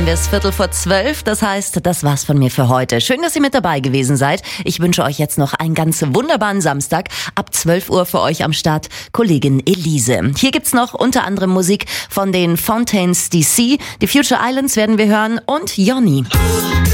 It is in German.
haben wir es 11:45. Das heißt, das war's von mir für heute. Schön, dass ihr mit dabei gewesen seid. Ich wünsche euch jetzt noch einen ganz wunderbaren Samstag. Ab 12 Uhr für euch am Start Kollegin Elise. Hier gibt's noch unter anderem Musik von den Fontaines DC. Die Future Islands werden wir hören und Jonny.